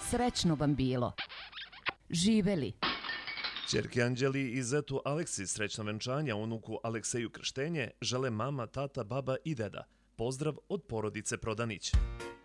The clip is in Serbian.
Srećno vam bilo. Živeli. Ćerki Anđeli i zetu Aleksi srećno venčanja, unuku Alekseju krštenje žele mama, tata, baba i deda. Pozdrav od porodice Prodanić.